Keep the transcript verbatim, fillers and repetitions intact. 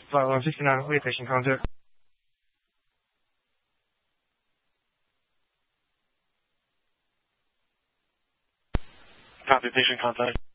Flight one sixty-nine, we're taking contact. Copy, patient contact.